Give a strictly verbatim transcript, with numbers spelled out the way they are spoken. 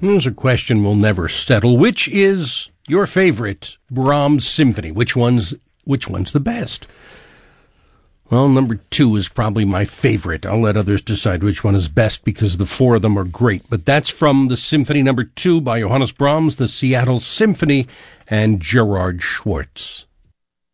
Here's a question we'll never settle. Which is your favorite Brahms symphony? Which one's which one's the best? Well, number two is probably my favorite. I'll let others decide which one is best because the four of them are great. But that's from the Symphony Number Two by Johannes Brahms, the Seattle Symphony, and Gerard Schwartz.